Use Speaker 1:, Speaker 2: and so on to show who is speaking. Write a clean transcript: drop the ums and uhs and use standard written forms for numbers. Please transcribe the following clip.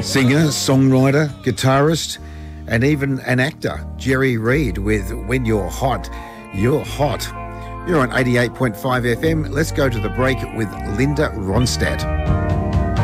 Speaker 1: Singer, songwriter, guitarist, and even an actor, Jerry Reed, with When You're Hot, You're Hot. You're on 88.5 FM. Let's go to the break with Linda Ronstadt.